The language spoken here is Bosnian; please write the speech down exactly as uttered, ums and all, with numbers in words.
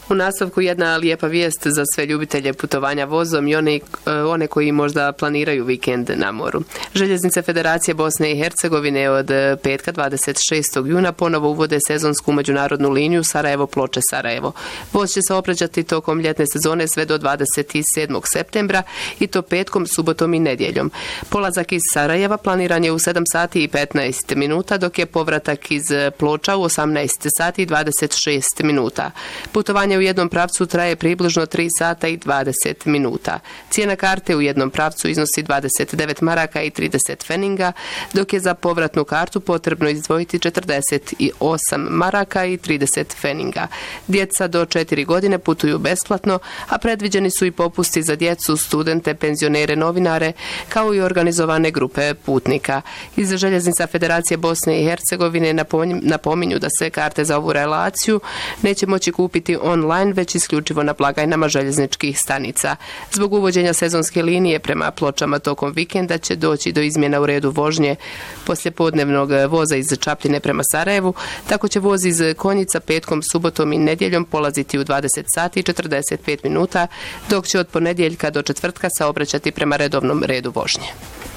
U nastavku jedna lijepa vijest za sve ljubitelje putovanja vozom i one, one koji možda planiraju vikend na moru. Željeznice Federacije Bosne i Hercegovine od petka dvadeset šestog juna ponovo uvode sezonsku međunarodnu liniju Sarajevo-Ploče-Sarajevo. Voz će se obraćati tokom ljetne sezone sve do dvadeset sedmog septembra i to petkom, subotom i nedjeljom. Polazak iz Sarajeva planiran je u sedam sati i petnaest minuta, dok je povratak iz Ploča u osamnaest sati i dvadeset šest minuta. Putovanje u jednom pravcu traje približno tri sata i dvadeset minuta. Cijena karte u jednom pravcu iznosi dvadeset devet maraka i trideset feninga, dok je za povratnu kartu potrebno izdvojiti četrdeset osam maraka i trideset feninga. Djeca do četiri godine putuju besplatno, a predviđeni su i popusti za djecu, studente, penzionere, novinare, kao i organizovane grupe putnika. Iz Željeznica Federacije Bosne i Hercegovine napominju da se karte za ovu relaciju neće moći kupiti online, već isključivo na blagajnama željezničkih stanica. Zbog uvođenja sezonske linije prema Pločama tokom vikenda će doći do izmjena u redu vožnje poslijepodnevnog voza iz Čapljine prema Sarajevu, tako će voz iz Konjica petkom, subotom i nedjeljom polaziti u dvadeset sati i četrdeset pet minuta, dok će od ponedjeljka do četvrtka saobraćati prema redovnom redu vožnje.